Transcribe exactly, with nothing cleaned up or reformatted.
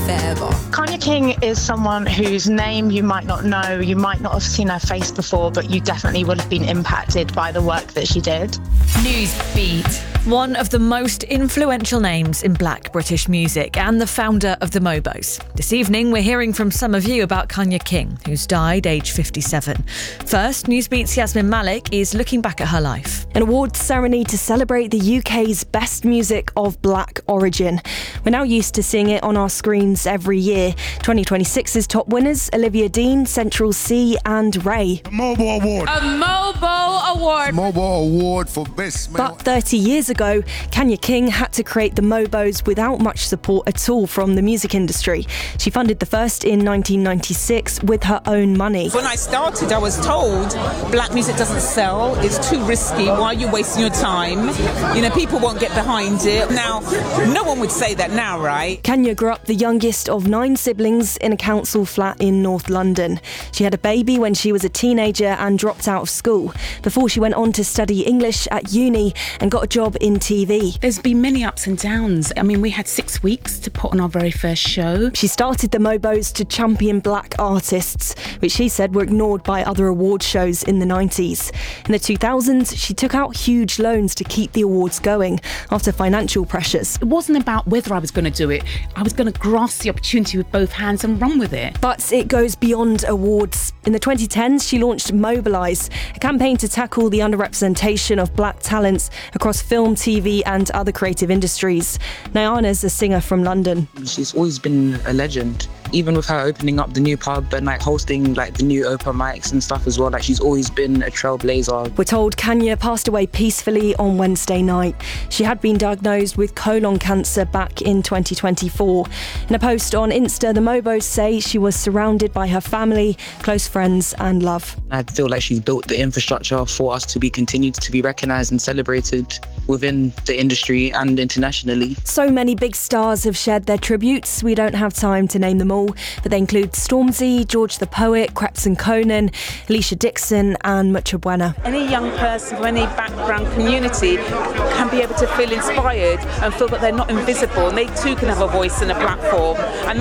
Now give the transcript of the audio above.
forever. Kanye King is someone whose name you might not know, you might not have seen her face before, but you definitely would have been impacted by the work that she did. Newsbeat. One of the most influential names in Black British music and the founder of the Mobos. This evening, we're hearing from some of you about Kanye King, who's died aged fifty-seven. First, Newsbeat's Yasmin Malik is looking back at her life. An awards ceremony to celebrate the U K's best music of Black origin. We're now used to seeing it on our screens every year. twenty twenty-six's top winners, Olivia Dean, Central C and Ray. A Mobo Award. A Mobo Award. Mobo Award for Best Male. But thirty years ago, Kanye King had to create the Mobos without much support at all from the music industry. She funded the first in nineteen ninety-six with her own money. When I started, I was told black music doesn't sell, it's too risky, why are you wasting your time? You know, people won't get behind it. Now, no one would say that now, right? Kanye grew up the youngest of nine siblings in a council flat in North London. She had a baby when she was a teenager and dropped out of school before she went on to study English at uni and got a job in T V. There's been many ups and downs. I mean, we had six weeks to put on our very first show. She started the Mobos to champion black artists, which she said were ignored by other award shows in the nineties. In the two thousands, she took out huge loans to keep the awards going after financial pressures. It wasn't about whether I was going to do it. I was going to grasp the opportunity with both hands and run with it. But it goes beyond awards. In the twenty tens, she launched Mobilise, a campaign to tackle the underrepresentation of black talents across film, T V and other creative industries. Nyana's a singer from London. She's always been a legend. Even with her opening up the new pub and like hosting like the new open mics and stuff as well, like she's always been a trailblazer. We're told Kanye passed away peacefully on Wednesday night. She had been diagnosed with colon cancer back in twenty twenty-four. In a post on Insta, the Mobos say she was surrounded by her family, close friends and love. I feel like she's built the infrastructure for us to be continued to be recognised and celebrated within the industry and internationally. So many big stars have shared their tributes. We don't have time to name them all, but they include Stormzy, George the Poet, Kreps and Conan, Alicia Dixon and Mucha Buena. Any young person from any background community can be able to feel inspired and feel that they're not invisible and they too can have a voice and a platform. And